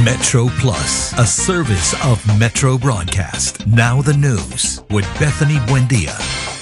Metro Plus, a service of Metro Broadcast. Now the news with Bethany Buendia.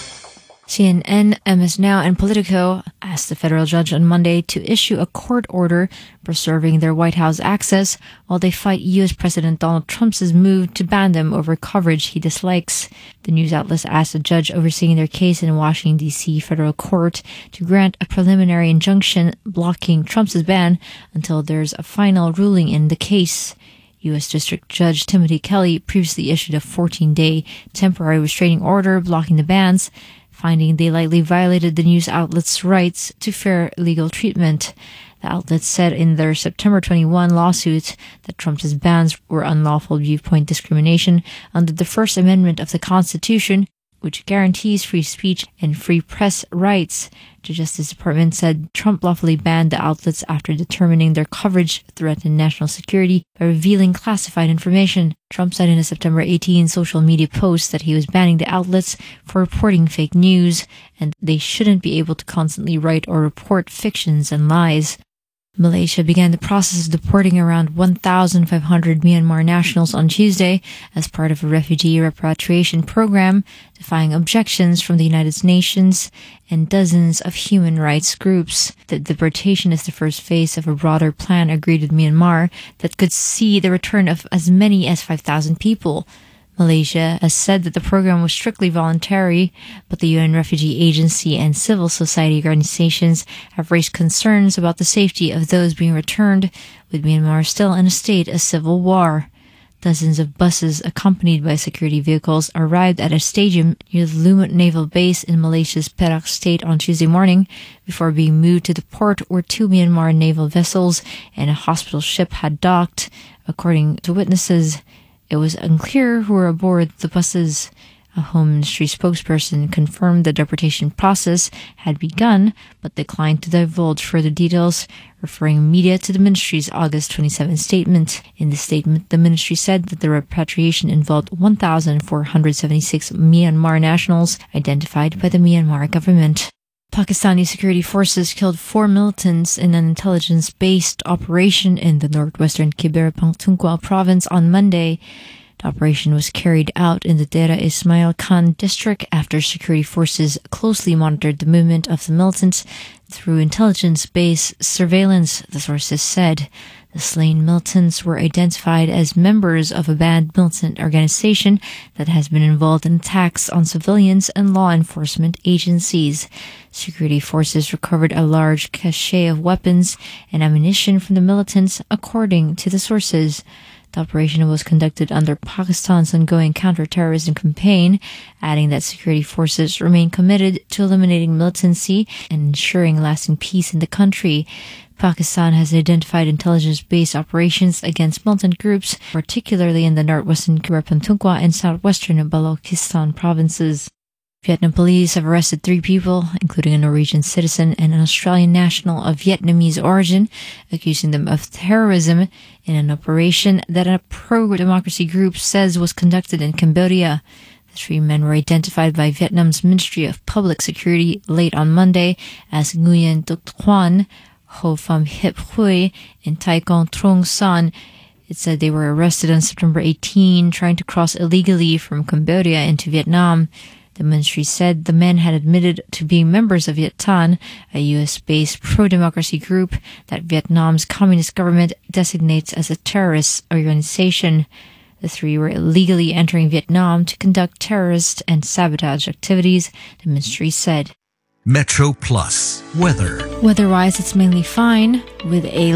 CNN, MS Now, and Politico asked the federal judge on Monday to issue a court order preserving their White House access while they fight U.S. President Donald Trump's move to ban them over coverage he dislikes. The news outlets asked a judge overseeing their case in Washington, D.C. federal court to grant a preliminary injunction blocking Trump's ban until there's a final ruling in the case. U.S. District Judge Timothy Kelly previously issued a 14-day temporary restraining order blocking the bans, finding they likely violated the news outlet's rights to fair legal treatment. The outlet said in their September 21 lawsuit that Trump's bans were unlawful viewpoint discrimination under the First Amendment of the Constitution, which guarantees free speech and free press rights. The Justice Department said Trump lawfully banned the outlets after determining their coverage threatened national security by revealing classified information. Trump said in a September 18 social media post that he was banning the outlets for reporting fake news and they shouldn't be able to constantly write or report fictions and lies. Malaysia began the process of deporting around 1,500 Myanmar nationals on Tuesday as part of a refugee repatriation program, defying objections from the United Nations and dozens of human rights groups. The deportation is the first phase of a broader plan agreed with Myanmar that could see the return of as many as 5,000 people. Malaysia has said that the program was strictly voluntary, but the UN Refugee Agency and civil society organizations have raised concerns about the safety of those being returned, with Myanmar still in a state of civil war. Dozens of buses accompanied by security vehicles arrived at a stadium near the Lumut Naval Base in Malaysia's Perak State on Tuesday morning before being moved to the port where 2 Myanmar naval vessels and a hospital ship had docked, according to witnesses. It was unclear who were aboard the buses. A Home Ministry spokesperson confirmed the deportation process had begun, but declined to divulge further details, referring media to the ministry's August 27 statement. In the statement, the ministry said that the repatriation involved 1,476 Myanmar nationals identified by the Myanmar government. Pakistani security forces killed 4 militants in an intelligence-based operation in the northwestern Khyber Pakhtunkhwa province on Monday. The operation was carried out in the Dera Ismail Khan district after security forces closely monitored the movement of the militants through intelligence-based surveillance, the sources said. The slain militants were identified as members of a banned militant organization that has been involved in attacks on civilians and law enforcement agencies. Security forces recovered a large cache of weapons and ammunition from the militants, according to the sources. The operation was conducted under Pakistan's ongoing counter-terrorism campaign, adding that security forces remain committed to eliminating militancy and ensuring lasting peace in the country. Pakistan has identified intelligence-based operations against militant groups, particularly in the northwestern Khyber Pakhtunkhwa and southwestern Balochistan provinces. Vietnam police have arrested 3 people, including a Norwegian citizen and an Australian national of Vietnamese origin, accusing them of terrorism in an operation that a pro-democracy group says was conducted in Cambodia. The 3 men were identified by Vietnam's Ministry of Public Security late on Monday as Nguyen Duc Thuan, Ho Pham Hip Hui, and Tai Kong Trong San. It said they were arrested on September 18, trying to cross illegally from Cambodia into Vietnam. The ministry said the men had admitted to being members of Viet Thanh, a U.S.-based pro-democracy group that Vietnam's communist government designates as a terrorist organization. The 3 were illegally entering Vietnam to conduct terrorist and sabotage activities, the ministry said. Metro Plus, weather. Weather-wise, it's mainly fine, with a